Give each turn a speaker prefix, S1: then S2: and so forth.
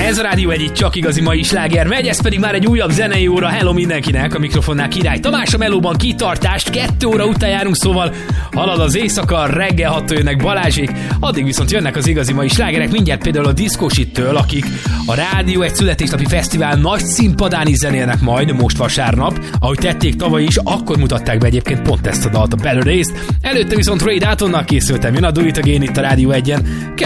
S1: Ez a Rádió Egy, csak igazi mai sláger megy, ez pedig már egy újabb zenei óra. Hello mindenkinek, a mikrofonnál Király Tamás, a melóban kitartást, 2 óra után járunk, szóval halad az éjszaka, reggel 6 jönnek Balázsék, addig viszont jönnek az igazi mai slágerek, mindjárt például a Diszkósittől, akik a Rádió Egy születésnapi fesztivál nagy színpadán is zenélnek majd most vasárnap, ahogy tették tavaly is, akkor mutatták be egyébként pont ezt a dalt, a Better Days-t. Előtte viszont Ray Daltonnal készültem, jön a Do It Again itt a Rádió Egyen,